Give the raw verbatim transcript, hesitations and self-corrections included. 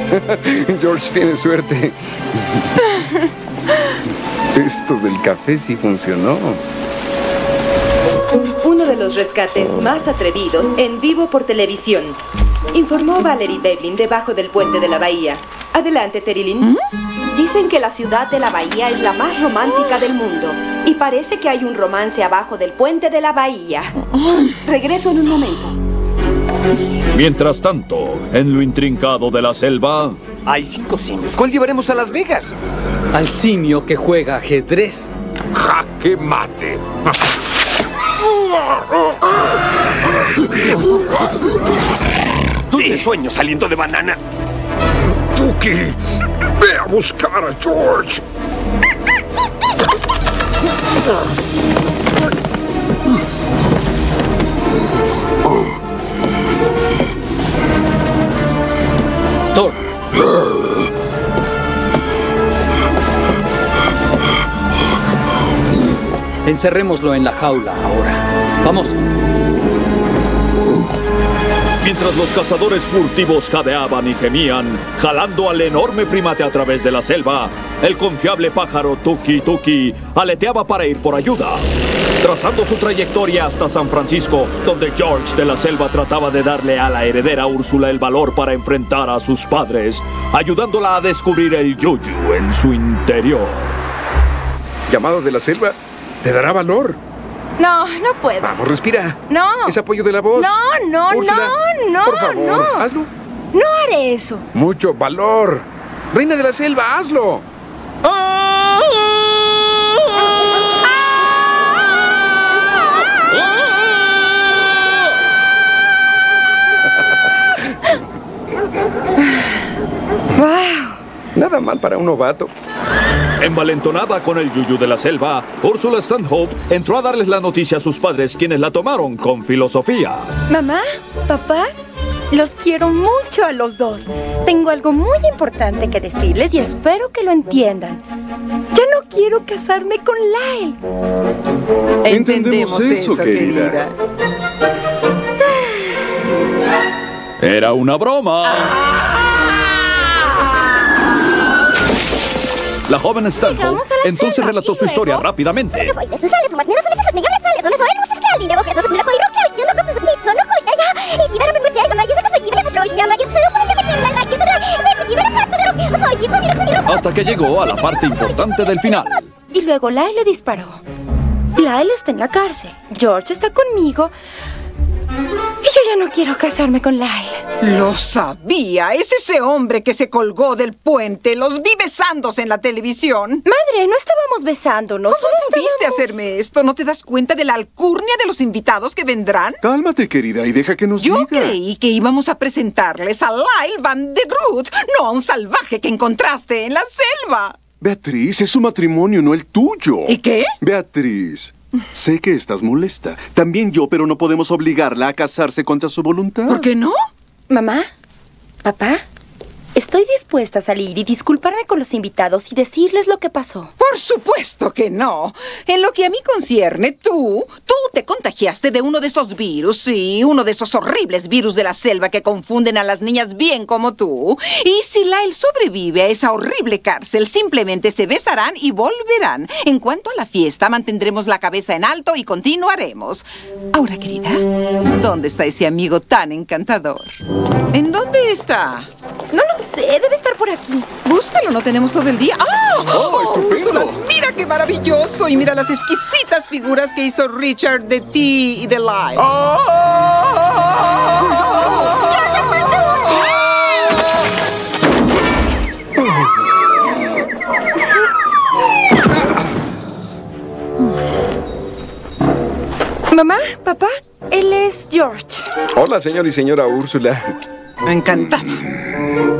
George tiene suerte. Esto del café sí funcionó. Uno de los rescates más atrevidos en vivo por televisión. Informó Valerie Devlin debajo del puente de la bahía. Adelante, Terilyn. ¿Mm? Dicen que la ciudad de la bahía es la más romántica del mundo. Y parece que hay un romance abajo del puente de la bahía. Regreso en un momento. Mientras tanto, en lo intrincado de la selva... Hay cinco simios. ¿Cuál llevaremos a Las Vegas? Al simio que juega ajedrez. ¡Jaque mate! Dulce sueño saliendo de banana. Tuki, ve a buscar a George. Thor. Encerrémoslo en la jaula ahora. Vamos. Mientras los cazadores furtivos jadeaban y gemían, jalando al enorme primate a través de la selva, el confiable pájaro Tuki Tuki aleteaba para ir por ayuda, trazando su trayectoria hasta San Francisco, donde George de la Selva trataba de darle a la heredera Úrsula el valor para enfrentar a sus padres, ayudándola a descubrir el yuyu en su interior. Llamado de la selva te dará valor. No, no puedo. Vamos, respira. No. Es apoyo de la voz. No, no, Úrsula, no, no, por favor, no. hazlo. No haré eso. Mucho valor. Reina de la selva, hazlo. ¡Wow! Nada mal para un novato. Envalentonada con el yuyu de la selva, Úrsula Stanhope entró a darles la noticia a sus padres, quienes la tomaron con filosofía. Mamá, papá, los quiero mucho a los dos. Tengo algo muy importante que decirles y espero que lo entiendan. Ya no quiero casarme con Lyle. Entendemos eso, querida. querida. Era una broma. La joven Stanhope entonces relató su historia rápidamente. Hasta que llegó a la parte importante del final. Y luego Lyle le disparó. Lyle está en la cárcel. George está conmigo. Y yo ya no quiero casarme con Lyle. Lo sabía. Es ese hombre que se colgó del puente. Los vi besándose en la televisión. Madre, no estábamos besándonos. ¿Cómo pudiste estábamos... hacerme esto? ¿No te das cuenta de la alcurnia de los invitados que vendrán? Cálmate, querida, y deja que nos Yo diga. Yo creí que íbamos a presentarles a Lyle Van de Groot, no a un salvaje que encontraste en la selva. Beatriz, es su matrimonio, no el tuyo. ¿Y qué? Beatriz, sé que estás molesta. También yo, pero no podemos obligarla a casarse contra su voluntad. ¿Por qué no? Mamá, papá, estoy dispuesta a salir y disculparme con los invitados y decirles lo que pasó. Por supuesto que no. En lo que a mí concierne, tú, tú te contagiaste de uno de esos virus, sí, uno de esos horribles virus de la selva que confunden a las niñas bien como tú. Y si Lyle sobrevive a esa horrible cárcel, simplemente se besarán y volverán. En cuanto a la fiesta, mantendremos la cabeza en alto y continuaremos. Ahora, querida, ¿dónde está ese amigo tan encantador? ¿En dónde está? No lo sé, debe estar por aquí. Búscalo, no tenemos todo el día. ¡Oh! ¡Oh, estupendo! Úrsula, mira qué maravilloso. Y mira las exquisitas figuras que hizo Richard de ti y de Lyle. ¡Oh! Mamá, papá, él es George. Hola, señor y señora Úrsula. Me encantaba.